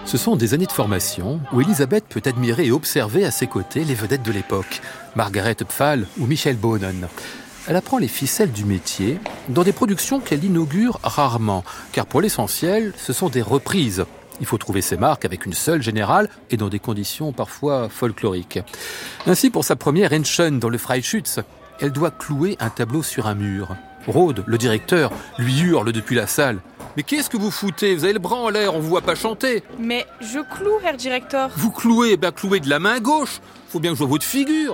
Ce sont des années de formation où Elisabeth peut admirer et observer à ses côtés les vedettes de l'époque, Margaret Pfahl ou Michel Bohnen. Elle apprend les ficelles du métier dans des productions qu'elle inaugure rarement, car pour l'essentiel, ce sont des reprises. Il faut trouver ses marques avec une seule générale et dans des conditions parfois folkloriques. Ainsi, pour sa première Enschen dans le Freischütz, elle doit clouer un tableau sur un mur. Rode, le directeur, lui hurle depuis la salle. « Mais qu'est-ce que vous foutez ? Vous avez le bras en l'air, on vous voit pas chanter !» « Mais je cloue, Herr Director !» « Vous clouez, clouez de la main gauche. Faut bien que je vois votre figure. »